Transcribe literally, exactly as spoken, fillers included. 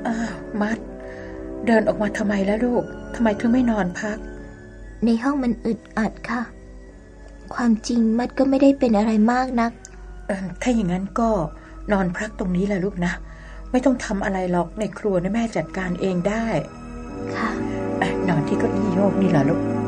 อ้าวมัดเดินออกมาทำไมแล้วลูกทำไมถึงไม่นอนพักในห้องมันอึดอัดค่ะความจริงมัดก็ไม่ได้เป็นอะไรมากนักเออถ้าอย่างนั้นก็นอนพักตรงนี้แหละลูกนะไม่ต้องทำอะไรหรอกในครัวนะแม่จัดการเองได้ค่ะนอนที่เก้าอี้โยกนี่แหละลูก